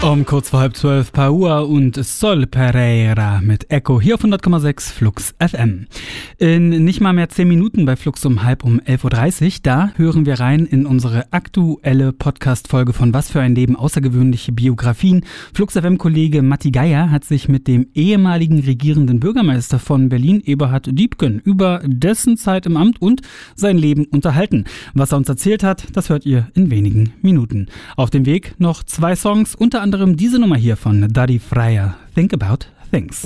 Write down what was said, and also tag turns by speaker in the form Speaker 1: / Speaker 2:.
Speaker 1: Um kurz vor 11:30 Paua und Sol Pereira mit Echo hier auf 100,6 Flux FM. In nicht mal mehr 10 Minuten bei Flux um 11:30 Uhr, da hören wir rein in unsere aktuelle Podcast-Folge von Was für ein Leben, außergewöhnliche Biografien. Flux FM-Kollege Matti Geier hat sich mit dem ehemaligen regierenden Bürgermeister von Berlin, Eberhard Diepgen, über dessen Zeit im Amt und sein Leben unterhalten. Was er uns erzählt hat, das hört ihr in wenigen Minuten. Auf dem Weg noch 2 Songs, unter anderem diese Nummer hier von Daddy Freyr, Think About Things.